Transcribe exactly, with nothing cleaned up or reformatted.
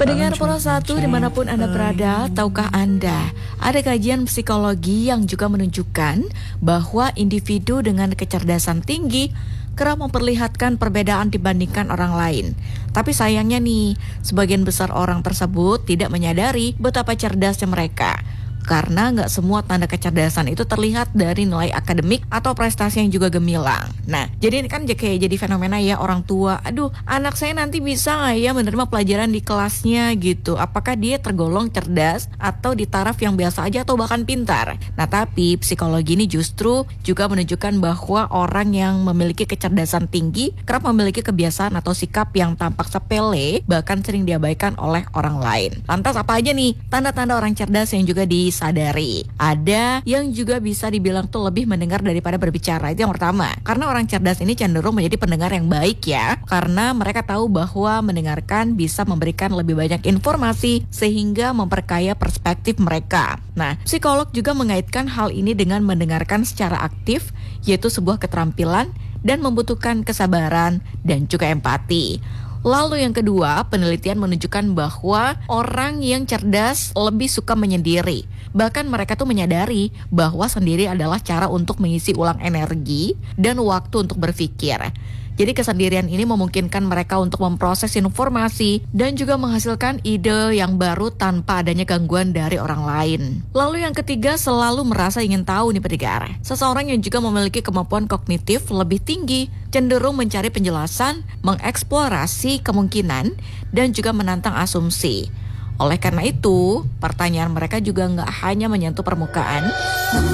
Pendengar Pro satu dimanapun Anda berada, tahukah Anda ada kajian psikologi yang juga menunjukkan bahwa individu dengan kecerdasan tinggi kerap memperlihatkan perbedaan dibandingkan orang lain. Tapi sayangnya nih, sebagian besar orang tersebut tidak menyadari betapa cerdasnya mereka. Karena nggak semua tanda kecerdasan itu terlihat dari nilai akademik atau prestasi yang juga gemilang. Nah, jadi ini kan kayak jadi fenomena ya orang tua. Aduh, anak saya nanti bisa nggak ya menerima pelajaran di kelasnya gitu? Apakah dia tergolong cerdas atau di taraf yang biasa aja atau bahkan pintar? Nah, tapi psikologi ini justru juga menunjukkan bahwa orang yang memiliki kecerdasan tinggi kerap memiliki kebiasaan atau sikap yang tampak sepele, bahkan sering diabaikan oleh orang lain. Lantas apa aja nih tanda-tanda orang cerdas yang juga di sadari? Ada yang juga bisa dibilang tuh lebih mendengar daripada berbicara. Itu yang pertama. Karena orang cerdas ini cenderung menjadi pendengar yang baik ya. Karena mereka tahu bahwa mendengarkan bisa memberikan lebih banyak informasi sehingga memperkaya perspektif mereka. Nah, psikolog juga mengaitkan hal ini dengan mendengarkan secara aktif, yaitu sebuah keterampilan dan membutuhkan kesabaran dan juga empati. Lalu yang kedua, penelitian menunjukkan bahwa orang yang cerdas lebih suka menyendiri. Bahkan mereka tuh menyadari bahwa sendiri adalah cara untuk mengisi ulang energi dan waktu untuk berpikir. Jadi kesendirian ini memungkinkan mereka untuk memproses informasi dan juga menghasilkan ide yang baru tanpa adanya gangguan dari orang lain. Lalu yang ketiga, selalu merasa ingin tahu nih pendengar. Seseorang yang juga memiliki kemampuan kognitif lebih tinggi, cenderung mencari penjelasan, mengeksplorasi kemungkinan, dan juga menantang asumsi. Oleh karena itu, pertanyaan mereka juga nggak hanya menyentuh permukaan,